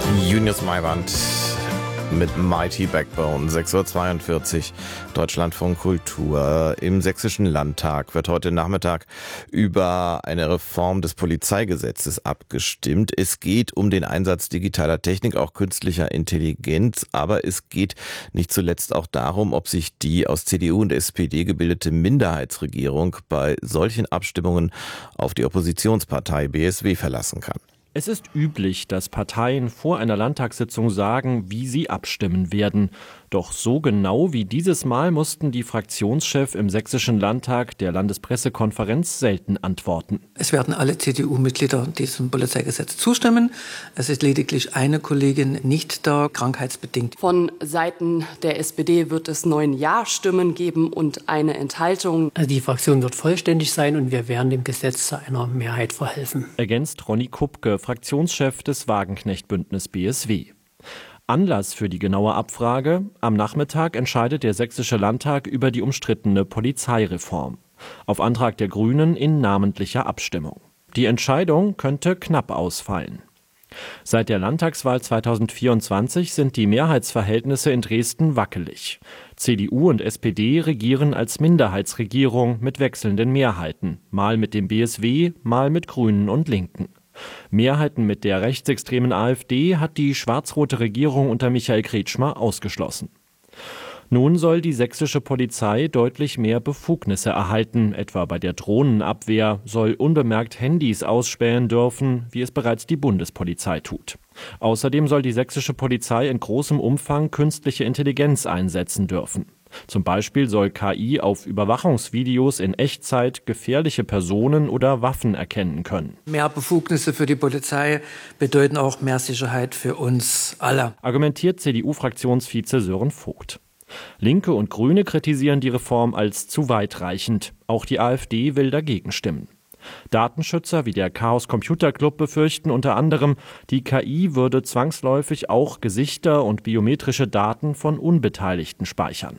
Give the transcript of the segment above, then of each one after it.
Junius Maiwand mit Mighty Backbone, 6:42 Uhr, Deutschlandfunk Kultur. Im Sächsischen Landtag wird heute Nachmittag über eine Reform des Polizeigesetzes abgestimmt. Es geht um den Einsatz digitaler Technik, auch künstlicher Intelligenz, aber es geht nicht zuletzt auch darum, ob sich die aus CDU und SPD gebildete Minderheitsregierung bei solchen Abstimmungen auf die Oppositionspartei BSW verlassen kann. Es ist üblich, dass Parteien vor einer Landtagssitzung sagen, wie sie abstimmen werden. Doch so genau wie dieses Mal mussten die Fraktionschefs im Sächsischen Landtag der Landespressekonferenz selten antworten. Es werden alle CDU-Mitglieder diesem Polizeigesetz zustimmen. Es ist lediglich eine Kollegin nicht da, krankheitsbedingt. Von Seiten der SPD wird es 9 Ja-Stimmen geben und eine Enthaltung. Also die Fraktion wird vollständig sein und wir werden dem Gesetz zu einer Mehrheit verhelfen. Ergänzt Ronny Kupke, Fraktionschef des Wagenknecht-Bündnis BSW. Anlass für die genaue Abfrage: Am Nachmittag entscheidet der Sächsische Landtag über die umstrittene Polizeireform. Auf Antrag der Grünen in namentlicher Abstimmung. Die Entscheidung könnte knapp ausfallen. Seit der Landtagswahl 2024 sind die Mehrheitsverhältnisse in Dresden wackelig. CDU und SPD regieren als Minderheitsregierung mit wechselnden Mehrheiten, mal mit dem BSW, mal mit Grünen und Linken. Mehrheiten mit der rechtsextremen AfD hat die schwarz-rote Regierung unter Michael Kretschmer ausgeschlossen. Nun soll die sächsische Polizei deutlich mehr Befugnisse erhalten. Etwa bei der Drohnenabwehr soll unbemerkt Handys ausspähen dürfen, wie es bereits die Bundespolizei tut. Außerdem soll die sächsische Polizei in großem Umfang künstliche Intelligenz einsetzen dürfen. Zum Beispiel soll KI auf Überwachungsvideos in Echtzeit gefährliche Personen oder Waffen erkennen können. Mehr Befugnisse für die Polizei bedeuten auch mehr Sicherheit für uns alle, argumentiert CDU-Fraktionsvize Sören Vogt. Linke und Grüne kritisieren die Reform als zu weitreichend. Auch die AfD will dagegen stimmen. Datenschützer wie der Chaos Computer Club befürchten unter anderem, die KI würde zwangsläufig auch Gesichter und biometrische Daten von Unbeteiligten speichern.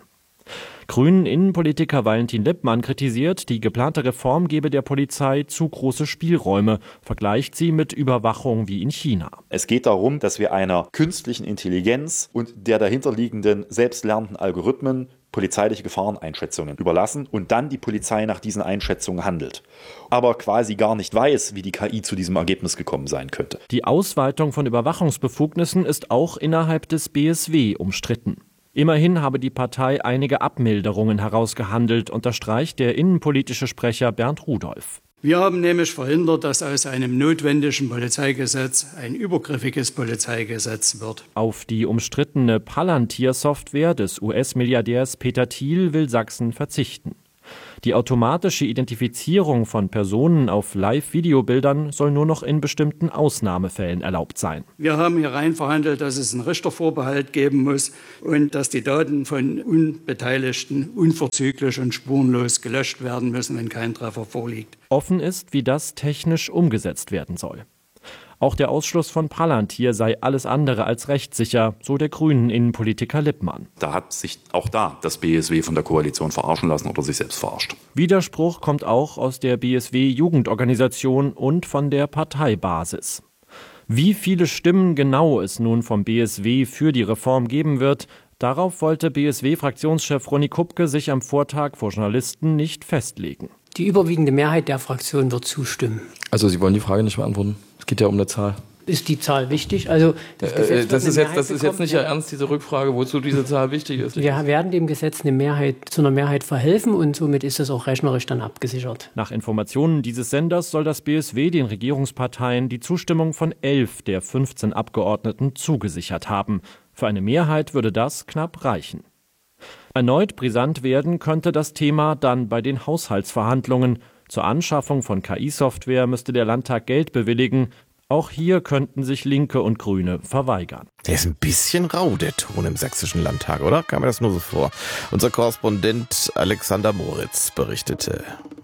Grünen Innenpolitiker Valentin Lippmann kritisiert, die geplante Reform gebe der Polizei zu große Spielräume, vergleicht sie mit Überwachung wie in China. Es geht darum, dass wir einer künstlichen Intelligenz und der dahinterliegenden selbstlernenden Algorithmen polizeiliche Gefahreneinschätzungen überlassen und dann die Polizei nach diesen Einschätzungen handelt. Aber quasi gar nicht weiß, wie die KI zu diesem Ergebnis gekommen sein könnte. Die Ausweitung von Überwachungsbefugnissen ist auch innerhalb des BSW umstritten. Immerhin habe die Partei einige Abmilderungen herausgehandelt, unterstreicht der innenpolitische Sprecher Bernd Rudolph. Wir haben nämlich verhindert, dass aus einem notwendigen Polizeigesetz ein übergriffiges Polizeigesetz wird. Auf die umstrittene Palantir-Software des US-Milliardärs Peter Thiel will Sachsen verzichten. Die automatische Identifizierung von Personen auf Live-Videobildern soll nur noch in bestimmten Ausnahmefällen erlaubt sein. Wir haben hier rein verhandelt, dass es einen Richtervorbehalt geben muss und dass die Daten von Unbeteiligten unverzüglich und spurenlos gelöscht werden müssen, wenn kein Treffer vorliegt. Offen ist, wie das technisch umgesetzt werden soll. Auch der Ausschluss von Palantir sei alles andere als rechtssicher, so der grünen Innenpolitiker Lippmann. Da hat sich auch das BSW von der Koalition verarschen lassen oder sich selbst verarscht. Widerspruch kommt auch aus der BSW-Jugendorganisation und von der Parteibasis. Wie viele Stimmen genau es nun vom BSW für die Reform geben wird, darauf wollte BSW-Fraktionschef Ronny Kupke sich am Vortag vor Journalisten nicht festlegen. Die überwiegende Mehrheit der Fraktion wird zustimmen. Also Sie wollen die Frage nicht beantworten? Es geht ja um eine Zahl. Ist die Zahl wichtig? Also das ist jetzt nicht Ihr Ernst, diese Rückfrage, wozu diese Zahl wichtig ist. Wir werden dem Gesetz zu einer Mehrheit verhelfen und somit ist es auch rechnerisch dann abgesichert. Nach Informationen dieses Senders soll das BSW den Regierungsparteien die Zustimmung von 11 der 15 Abgeordneten zugesichert haben. Für eine Mehrheit würde das knapp reichen. Erneut brisant werden könnte das Thema dann bei den Haushaltsverhandlungen. Zur Anschaffung von KI-Software müsste der Landtag Geld bewilligen. Auch hier könnten sich Linke und Grüne verweigern. Der ist ein bisschen rau, der Ton im Sächsischen Landtag, oder? Kam mir das nur so vor? Unser Korrespondent Alexander Moritz berichtete.